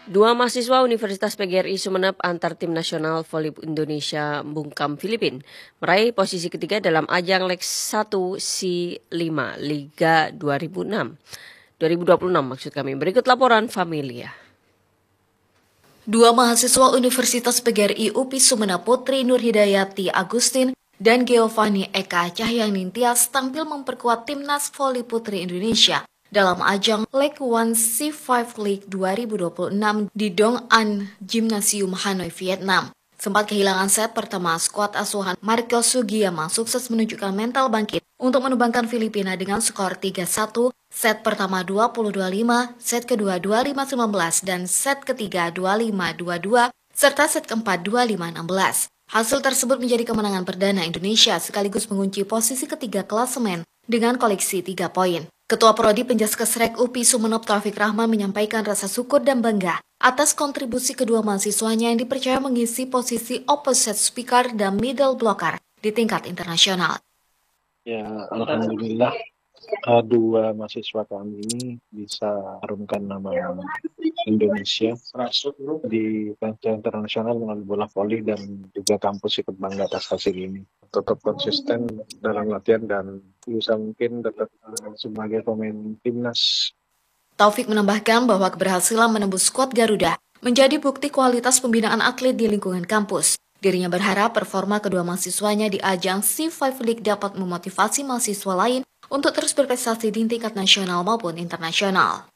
Dua mahasiswa Universitas PGRI Sumeneb antar tim nasional voli Indonesia bungkam Filipina meraih posisi ketiga dalam ajang Leg 1 C5 Liga 2026 maksud kami. Berikut laporan Familia. Dua mahasiswa Universitas PGRI UPI Sumeneb Putri Nurhidayati Agustin dan Giovanni Eka Cahyaning Tias tampil memperkuat timnas voli putri Indonesia dalam ajang Leg 1 C5 League 2026 di Dong An Gymnasium Hanoi, Vietnam. Sempat kehilangan set pertama, skuad asuhan Marco Sugiyama sukses menunjukkan mental bangkit untuk menumbangkan Filipina dengan skor 3-1, set pertama 20-25, set kedua 25-19, dan set ketiga 25-22, serta set keempat 25-16. Hasil tersebut menjadi kemenangan perdana Indonesia sekaligus mengunci posisi ketiga klasemen dengan koleksi 3 poin. Ketua Prodi Penjaskesrek UPI Sumeneb Taufik Rahman menyampaikan rasa syukur dan bangga atas kontribusi kedua mahasiswanya yang dipercaya mengisi posisi opposite speaker dan middle blocker di tingkat internasional. Ya, alhamdulillah dua mahasiswa kami ini bisa harumkan nama Indonesia di kancah internasional melalui bola voli dan juga kampus ikut bangga atas hasil ini. Tetap konsisten dalam latihan dan bisa mungkin tetap sebagai pemain timnas. Taufik menambahkan bahwa keberhasilan menembus skuad Garuda menjadi bukti kualitas pembinaan atlet di lingkungan kampus. Dirinya berharap performa kedua mahasiswanya di ajang C5 League dapat memotivasi mahasiswa lain untuk terus berprestasi di tingkat nasional maupun internasional.